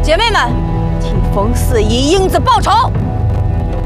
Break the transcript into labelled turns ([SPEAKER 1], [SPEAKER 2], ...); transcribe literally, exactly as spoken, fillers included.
[SPEAKER 1] 姐妹们，替冯四姨英子报仇！